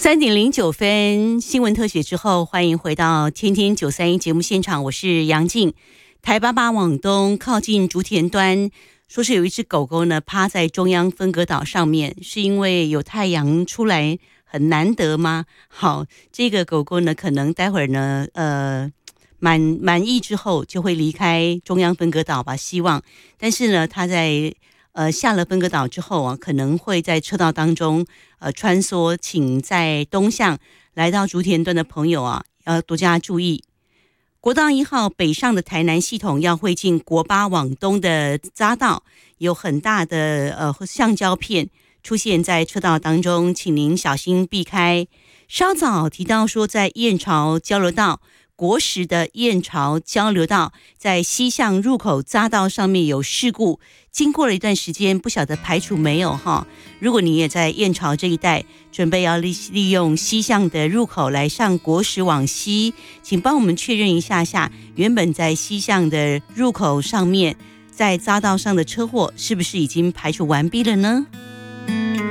3:09，新闻特写之后，欢迎回到天天931节目现场，我是杨静。台88往东靠近竹田端，说是有一只狗狗呢趴在中央分隔岛上面，是因为有太阳出来很难得吗？好，这个狗狗呢可能待会儿呢满意之后就会离开中央分隔岛吧，希望。但是呢它在下了分隔岛之后啊，可能会在车道当中穿梭，请在东向来到竹田端的朋友啊，要多加注意。国道1号北上的台南系统要会进国8往东的匝道，有很大的橡胶片出现在车道当中，请您小心避开。稍早提到说，在燕巢交流道国10的燕巢交流道在西向入口匝道上面有事故，经过了一段时间，不晓得排除没有哈。如果你也在燕巢这一带，准备要利用西向的入口来上国10往西，请帮我们确认一下原本在西向的入口上面，在匝道上的车祸是不是已经排除完毕了呢？